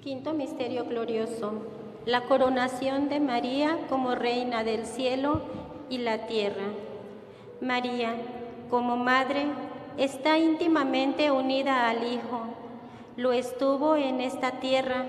Quinto misterio glorioso, la coronación de María como reina del cielo y la tierra. María, como madre, está íntimamente unida al Hijo. Lo estuvo en esta tierra.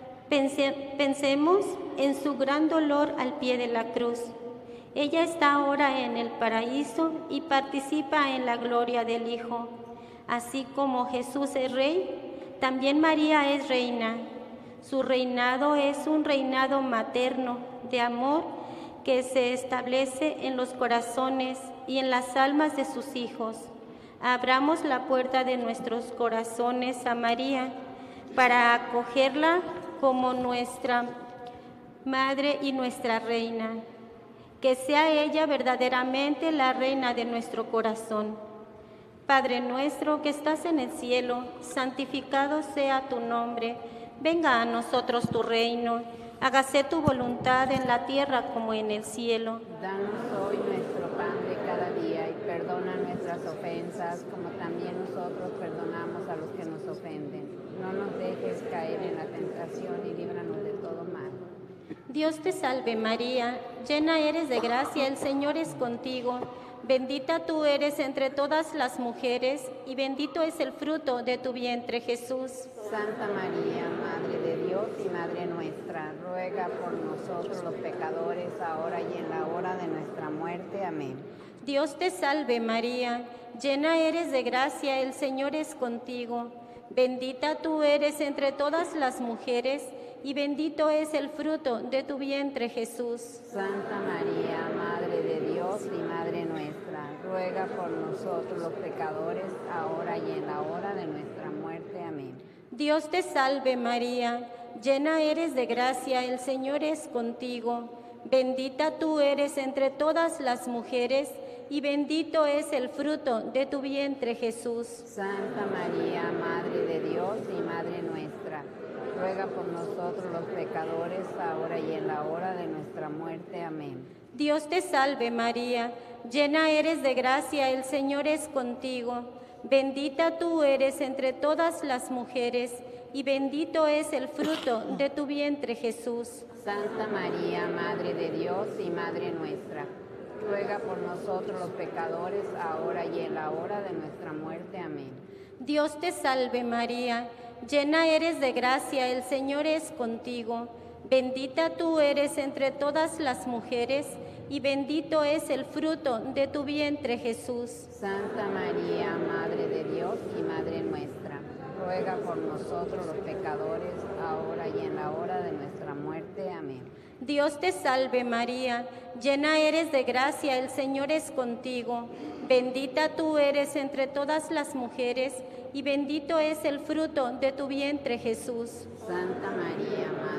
Pensemos en su gran dolor al pie de la cruz. Ella está ahora en el paraíso y participa en la gloria del Hijo. Así como Jesús es rey, también María es reina. Su reinado es un reinado materno de amor que se establece en los corazones y en las almas de sus hijos. Abramos la puerta de nuestros corazones a María para acogerla como nuestra madre y nuestra reina. Que sea ella verdaderamente la reina de nuestro corazón. Padre nuestro que estás en el cielo, santificado sea tu nombre. Venga a nosotros tu reino, hágase tu voluntad en la tierra como en el cielo. Danos hoy nuestro pan de cada día y perdona nuestras ofensas como también nosotros perdonamos a los que nos ofenden. No nos dejes caer en la tentación y líbranos de todo mal. Dios te salve María, llena eres de gracia, el Señor es contigo. Bendita tú eres entre todas las mujeres y bendito es el fruto de tu vientre, Jesús. Santa María, Madre de Dios y Madre nuestra, ruega por nosotros los pecadores, ahora y en la hora de nuestra muerte. Amén. Dios te salve María, llena eres de gracia, el Señor es contigo. Bendita tú eres entre todas las mujeres y bendito es el fruto de tu vientre, Jesús. Santa María, Madre de Dios y Madre nuestra, ruega por nosotros los pecadores, ahora y en la hora de nuestra muerte. Amén. Dios te salve María, llena eres de gracia, el Señor es contigo. Bendita tú eres entre todas las mujeres y bendito es el fruto de tu vientre, Jesús. Santa María, Madre de Dios y Madre nuestra, ruega por nosotros los pecadores, ahora y en la hora de nuestra muerte. Amén. Dios te salve María, llena eres de gracia, el Señor es contigo. Bendita tú eres entre todas las mujeres y bendito es el fruto de tu vientre, Jesús. Santa María, Madre de Dios y Madre nuestra, ruega por nosotros los pecadores, ahora y en la hora de nuestra muerte. Amén. Dios te salve María, llena eres de gracia, el Señor es contigo. Bendita tú eres entre todas las mujeres y bendito es el fruto de tu vientre, Jesús. Santa María, Madre de Dios y Madre nuestra, ruega por nosotros los pecadores, ahora y en la hora de nuestra muerte. Amén. Dios te salve María, llena eres de gracia, el Señor es contigo. Bendita tú eres entre todas las mujeres y bendito es el fruto de tu vientre, Jesús. Santa María, Madre